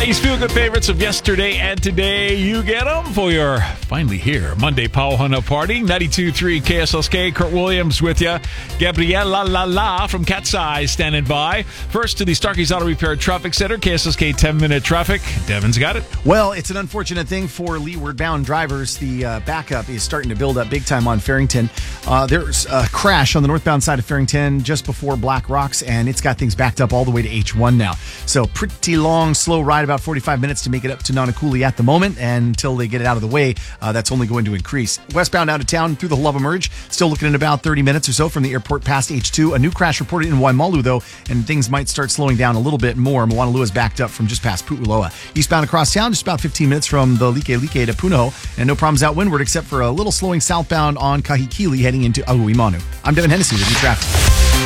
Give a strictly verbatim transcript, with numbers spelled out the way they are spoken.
Hawaii's feel-good favorites of yesterday and today. You get them for your finally here Monday Pauhana party. ninety-two point three K S L S K. Kurt Williams with you. Gabriela La La from Cat's Eye standing by. First to the Starkey's Auto Repair Traffic Center. K S L S K ten-minute traffic. Devin's got it. Well, it's an unfortunate thing for leeward-bound drivers. The uh, backup is starting to build up big time on Farrington. Uh, there's a crash on the northbound side of Farrington just before Black Rocks, and it's got things backed up all the way to H one now. So pretty long, slow ride, about forty-five minutes to make it up to Nanakuli at the moment, and until they get it out of the way, uh, that's only going to increase. Westbound out of town through the Haluva Merge, still looking at about thirty minutes or so from the airport past H two. A new crash reported in Waimalu, though, and things might start slowing down a little bit more. Moanalua is backed up from just past Pu'uloa. Eastbound across town, just about fifteen minutes from the Like Like to Punahou, and no problems out windward except for a little slowing southbound on Kahikili heading into Ahuimanu. I'm Devin Hennessy with your traffic.